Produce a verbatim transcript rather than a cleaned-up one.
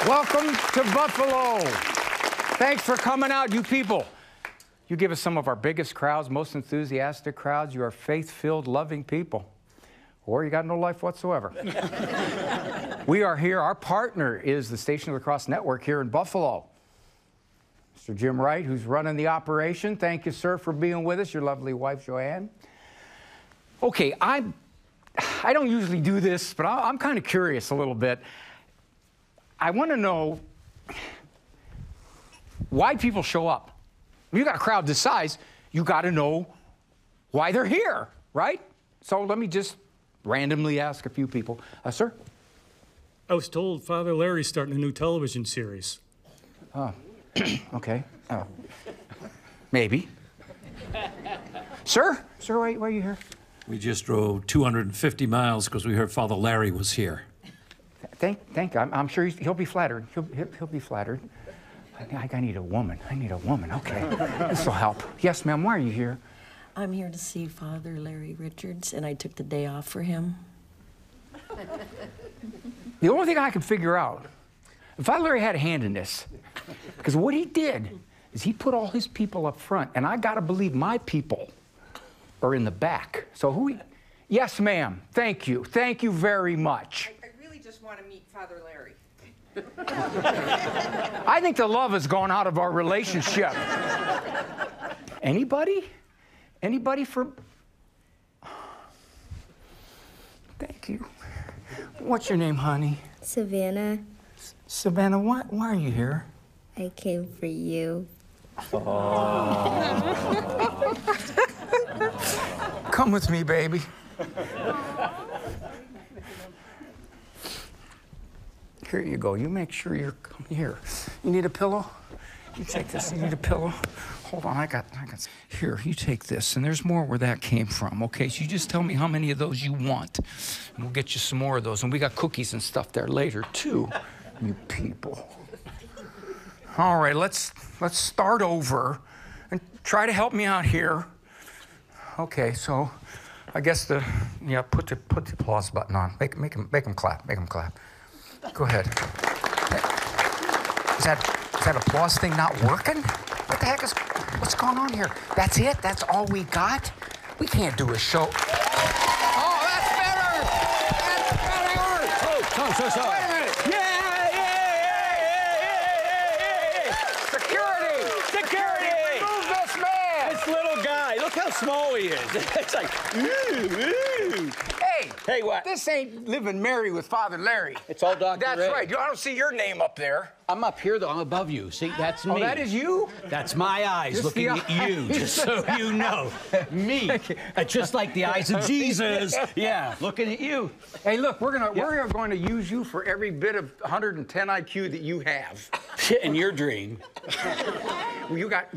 Welcome to Buffalo. Thanks for coming out, you people. You give us some of our biggest crowds, most enthusiastic crowds. You are faith-filled, loving people. Or you got no life whatsoever. We are here. Our partner is the Station of the Cross Network here in Buffalo. Mister Jim Wright, who's running the operation. Thank you, sir, for being with us. Your lovely wife, Joanne. Okay, I, I don't usually do this, but I, I'm kind of curious a little bit. I want to know why people show up. When you got a crowd this size, you got to know why they're here, right? So let me just randomly ask a few people. Uh, sir? I was told Father Larry's starting a new television series. Oh, okay. Oh. Maybe. Sir? Sir, why, why are you here? We just drove two hundred fifty miles because we heard Father Larry was here. Thank, thank you. I'm, I'm sure he's, he'll be flattered. He'll, he'll, he'll be flattered. I, I need a woman. I need a woman. Okay. This will help. Yes, ma'am. Why are you here? I'm here to see Father Larry Richards, and I took the day off for him. The only thing I can figure out, if Father Larry had a hand in this, because what he did is he put all his people up front, and I got to believe my people are in the back. So who? He, yes, ma'am. Thank you. Thank you very much. I, I really just want to meet Father Larry. I think the love has gone out of our relationship. Anybody? Anybody for... Thank you. What's your name, honey? Savannah. S Savannah, why, why are you here? I came for you. Come with me, baby. Here you go. You make sure you're coming here. You need a pillow? You take this. You need a pillow? Hold on. I got, I got. Here, you take this. And there's more where that came from, okay? So you just tell me how many of those you want. And we'll get you some more of those. And we got cookies and stuff there later, too. You people. All right, let's, let's start over and try to help me out here. Okay, so I guess the, yeah, put the, put the applause button on. Make, make them, make them clap. Make them clap. Go ahead. Is that, is that applause thing not working? What the heck is, what's going on here? That's it? That's all we got? We can't do a show. Oh, that's better! That's better! Oh, so, so, so. Wait a minute. Yeah, yeah, yeah, yeah, yeah, yeah. Security! Security! Remove this man! This little guy, look how small he is. It's like, ooh, ooh. Hey! Hey, what? This ain't Living Merry with Father Larry. It's all Doctor That's Ray. right. I don't see your name up there. I'm up here, though. I'm above you. See, that's me. Oh, that is you? That's my eyes Just looking the at you, eyes. just so you know. Me. Uh, just like the eyes of Jesus. Yeah, looking at you. Hey, look, we're gonna Yeah. we're going to use you for every bit of one hundred ten I Q that you have. In your dream. Well, you got.